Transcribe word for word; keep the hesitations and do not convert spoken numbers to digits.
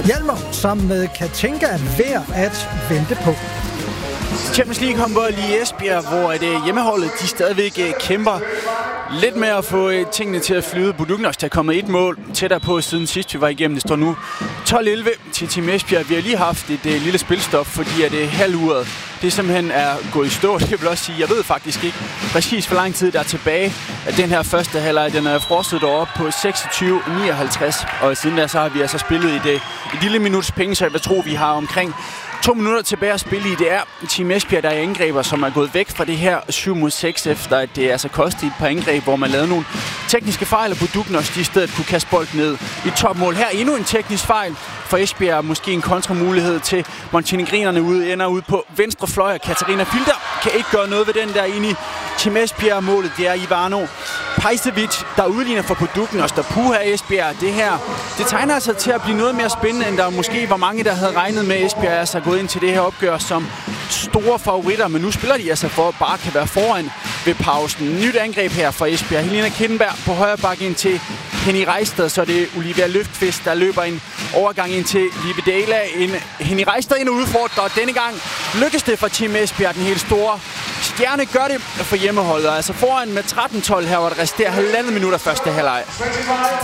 Hjalmar sammen med Katinka er værd at vente på. Champions League håndbold i Esbjerg, hvor det hjemmeholdet de stadigvæk kæmper lidt med at få tingene til at flyde. Buduknost er kommet et mål tættere på siden sidst vi var igennem. Det står nu tolv elleve til Team Esbjerg. Vi har lige haft et, et lille spilstop, fordi at det halvuret det simpelthen er gået i stå. Det vil også sige, jeg ved faktisk ikke præcis hvor lang tid der er tilbage. At den her første halvleg, den er frosset deroppe på seksogtyve nioghalvtreds. Og siden der så har vi altså spillet i det et lille minuts penge, så jeg vil tro, vi har omkring to minutter tilbage at spille i. Det er Team Esbjerg, der er angreber, som er gået væk fra det her syv mod seks, efter at det altså kostede et par angreb, hvor man lavede nogle tekniske fejl, og Buduknost i stedet kunne kaste bold ned i topmål. Her endnu en teknisk fejl for Esbjerg, måske en kontramulighed til Montenegrinerne ude, ender ud på venstre fløj. Katarina Filter kan ikke gøre noget ved den der inde i Team Esbjerg-målet. Det er Ivano Pajsevic, der udligner for Buduknost og puha Esbjerg. Det her, det tegner altså til at blive noget mere spændende, end der måske var mange, der havde regnet med. Esbjerg er altså gået ind til det her opgør som store favoritter, men nu spiller de altså for at bare kan være foran ved pausen. Nyt angreb her fra Esbjerg. Helena Kindenberg på højre bakke ind til Henny Reistad, så det er Olivia Løftqvist, der løber en overgang ind til Libe Dela. En Henny Reistad ind og udfordrer, og denne gang lykkes det for Team Esbjerg. Den helt store stjerne gør det for hjemmeholdet, altså foran med tretten tolv her, hvor der resterer halvandet minutter første halvleg.